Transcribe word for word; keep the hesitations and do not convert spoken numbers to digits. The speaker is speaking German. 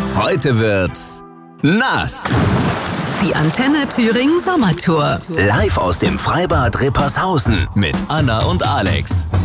Heute wird's nass. Die Antenne Thüringen Sommertour. Live aus dem Freibad Rippershausen mit Anna und Alex.